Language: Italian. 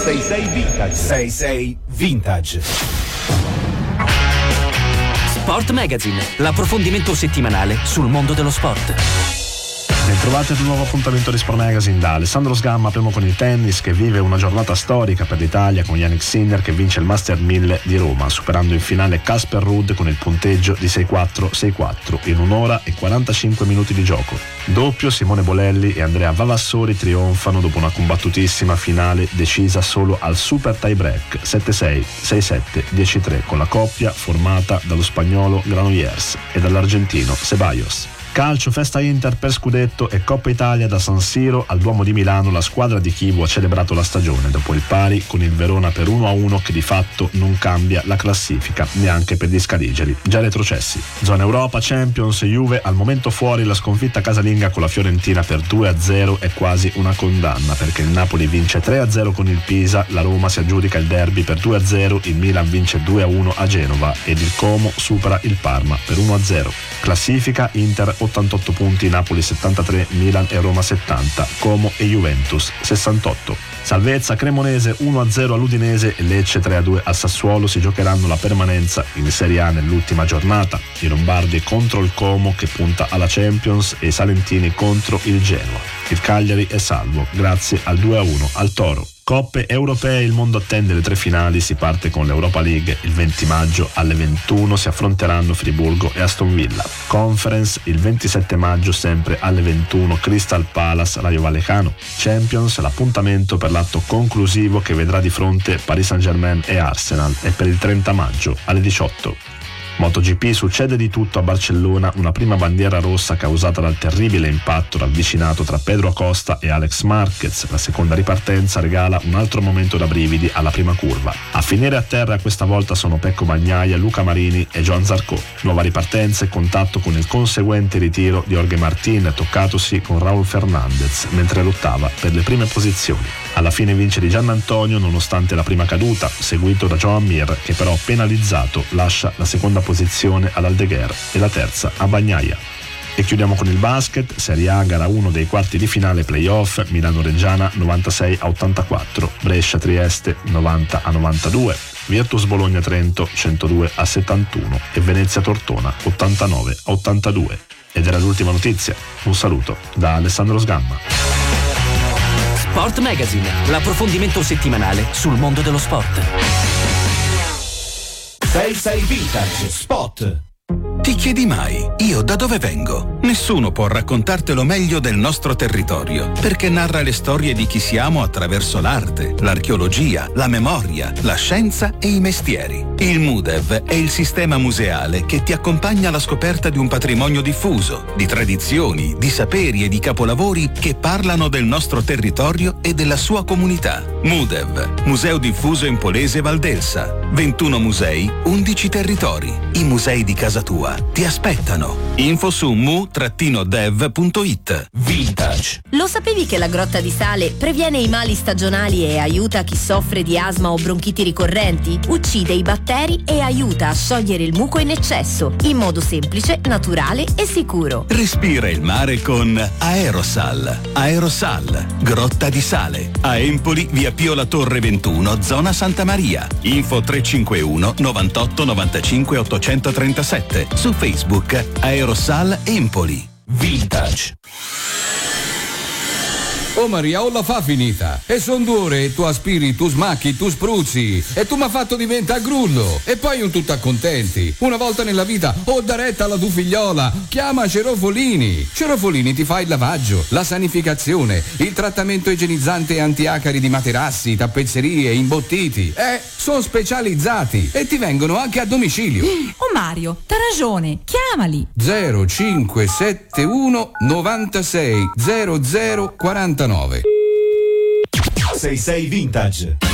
666 Vintage. 66 Vintage. Sport Magazine, l'approfondimento settimanale sul mondo dello sport. Trovate il nuovo appuntamento di Sport Magazine da Alessandro Sgamma. Apriamo con il tennis, che vive una giornata storica per l'Italia con Jannik Sinner che vince il Master 1000 di Roma, superando in finale Casper Ruud con il punteggio di 6-4, 6-4 in 1 ora e 45 minuti di gioco. Doppio, Simone Bolelli e Andrea Vavassori trionfano dopo una combattutissima finale decisa solo al super tie break 7-6, 6-7, 10-3 con la coppia formata dallo spagnolo Granollers e dall'argentino Ceballos. Calcio, festa Inter per scudetto e Coppa Italia da San Siro al Duomo di Milano. La squadra di Chievo ha celebrato la stagione dopo il pari con il Verona per 1-1 che di fatto non cambia la classifica neanche per gli scaligeri già retrocessi. Zona Europa, Champions, Juve al momento fuori. La sconfitta casalinga con la Fiorentina per 2-0 è quasi una condanna perché il Napoli vince 3-0 con il Pisa, la Roma si aggiudica il derby per 2-0, il Milan vince 2-1 a Genova ed il Como supera il Parma per 1-0. Classifica: Inter 88 punti, Napoli 73, Milan e Roma 70, Como e Juventus 68. Salvezza: Cremonese 1-0 all'Udinese e Lecce 3-2 al Sassuolo si giocheranno la permanenza in Serie A nell'ultima giornata. I Lombardi contro il Como che punta alla Champions e i Salentini contro il Genoa. Il Cagliari è salvo grazie al 2-1 al Toro. Coppe europee, il mondo attende le 3 finali. Si parte con l'Europa League il 20 maggio alle 21, si affronteranno Friburgo e Aston Villa. Conference il 27 maggio sempre alle 21, Crystal Palace Rayo Vallecano. Champions, l'appuntamento per l'atto conclusivo che vedrà di fronte Paris Saint-Germain e Arsenal è per il 30 maggio alle 18. MotoGP, succede di tutto a Barcellona, una prima bandiera rossa causata dal terribile impatto ravvicinato tra Pedro Acosta e Alex Marquez. La seconda ripartenza regala un altro momento da brividi alla prima curva. A finire a terra questa volta sono Pecco Bagnaia, Luca Marini e Joan Zarco. Nuova ripartenza e contatto con il conseguente ritiro di Jorge Martin, toccatosi con Raúl Fernández mentre lottava per le prime posizioni. Alla fine vince Di Giannantonio nonostante la prima caduta, seguito da Joan Mir che però penalizzato lascia la seconda posizione ad Aldeguer e la terza a Bagnaia. E chiudiamo con il basket, Serie A, gara 1 dei quarti di finale playoff, Milano-Reggiana 96-84, Brescia-Trieste 90-92, Virtus Bologna-Trento 102-71 e Venezia-Tortona 89-82. Ed era l'ultima notizia. Un saluto da Alessandro Sgamma. Sport Magazine, l'approfondimento settimanale sul mondo dello sport. 66 Vintage Spot. Ti chiedi mai, io da dove vengo? Nessuno può raccontartelo meglio del nostro territorio, perché narra le storie di chi siamo attraverso l'arte, l'archeologia, la memoria, la scienza e i mestieri. Il MUDEV è il sistema museale che ti accompagna alla scoperta di un patrimonio diffuso, di tradizioni, di saperi e di capolavori che parlano del nostro territorio e della sua comunità. MUDEV, Museo diffuso in Polese e Valdelsa. 21 musei, 11 territori. I musei di casa tua ti aspettano. Info su mu-dev.it. Vintage. Lo sapevi che la Grotta di Sale previene i mali stagionali e aiuta chi soffre di asma o bronchiti ricorrenti? Uccide i batteri e aiuta a sciogliere il muco in eccesso, in modo semplice, naturale e sicuro. Respira il mare con Aerosal. Aerosal, Grotta di Sale. A Empoli, via Pio La Torre 21, zona Santa Maria. Info 351 98 95 837. Su Facebook Aerosal Empoli. Vintage. Oh Maria, o la fa finita. E son 2 ore, tu aspiri, tu smacchi, tu spruzzi. E tu m'ha fatto diventare grullo. E poi un tutta contenti. Una volta nella vita, o da retta alla tua figliola. Chiama Cerofolini. Cerofolini ti fa il lavaggio, la sanificazione, il trattamento igienizzante e antiacari di materassi, tappezzerie, imbottiti. Sono specializzati e ti vengono anche a domicilio. Oh Mario, t'ha ragione, chiamali. 0571 96 00 49. 66 Vintage.